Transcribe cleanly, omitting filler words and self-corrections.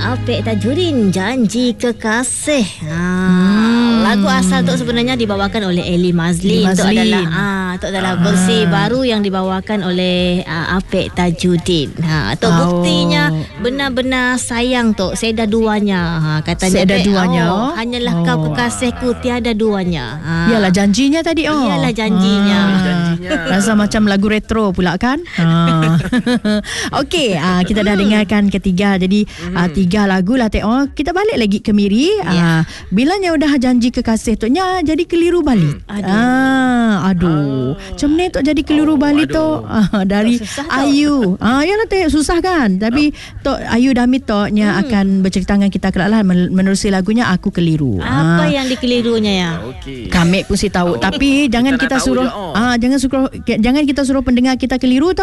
Apek Tajudin, Janji Kekasih. Lagu asal tu sebenarnya dibawakan oleh Eli Mazlin. Itu adalah versi baru yang dibawakan oleh Apek Tajudin. Tu buktinya benar-benar sayang tu. Saya dah duanya. Katanya saya dah duanya. Hanyalah kau kekasihku, tiada duanya. Yalah janjinya tadi. Iyalah janjinya. Rasa macam lagu retro pula kan. Okey, kita dah dengarkan ketiga. Jadi 3 lagu lah tengok. Kita balik lagi ke Miri. Bilanya udah janji kekasih tu nya jadi keliru balik. Aduh. Macam ni tu jadi keliru balik tu. Dari Ayu. Yalah tengok susah kan. Tapi tok Ayu Damit tok nya akan bercerita dengan kita kelak lah menerusi lagunya Aku Keliru. Apa yang dikelirunya ya? Kami pun si tahu. Tapi jangan kita suruh jangan kita suruh pendengar kita keliru tau.